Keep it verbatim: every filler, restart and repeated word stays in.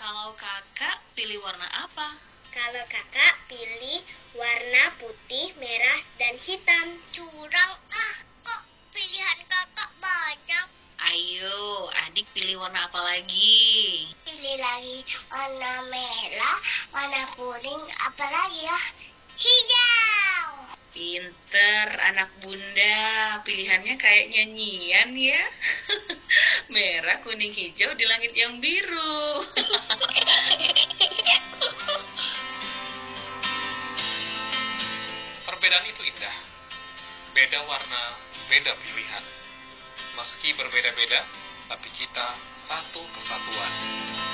Kalau kakak pilih warna apa? Kalau kakak pilih warna putih, merah, dan hitam. Curang ah, kok pilihan kakak banyak? Ayo, adik pilih warna apa lagi? Pilih lagi warna merah, warna kuning, apa lagi ya? Hijau. Pinter anak bunda, pilihannya kayak nyanyian ya. Merah, kuning, hijau di langit yang biru. Perbedaan itu indah. Beda warna, beda pilihan. Meski berbeda-beda, tapi kita satu kesatuan.